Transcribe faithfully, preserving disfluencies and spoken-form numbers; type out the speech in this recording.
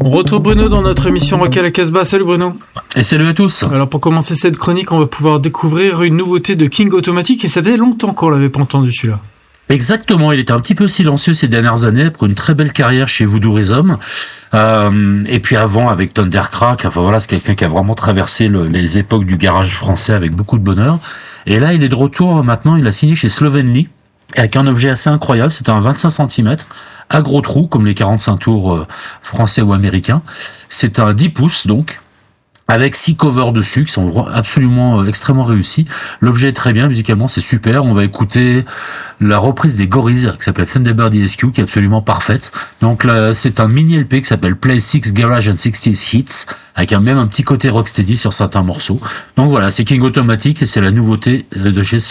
On retrouve Bruno dans notre émission Rock à la Casbah. Salut Bruno. Et salut à tous. Alors pour commencer cette chronique, on va pouvoir découvrir une nouveauté de King Automatic et ça faisait longtemps qu'on l'avait pas entendu celui-là. Exactement, il était un petit peu silencieux ces dernières années après une très belle carrière chez Voodoo Rhythm. Euh, et puis avant avec Thundercrack, enfin voilà, c'est quelqu'un qui a vraiment traversé le, les époques du garage français avec beaucoup de bonheur. Et là, il est de retour maintenant, il a signé chez Slovenly avec un objet assez incroyable, c'était un vingt-cinq centimètres à gros trou comme les quarante-cinq tours euh, français ou américains. C'est un dix pouces donc, avec six covers dessus qui sont absolument euh, extrêmement réussis. L'objet est très bien, musicalement c'est super. On va écouter la reprise des Gorillaz qui s'appelle Thunderbird E S Q qui est absolument parfaite. Donc là, c'est un mini L P qui s'appelle Play six Garage and sixties Hits avec un, même un petit côté rocksteady sur certains morceaux. Donc voilà, c'est King Automatic et c'est la nouveauté de chez Slovenly.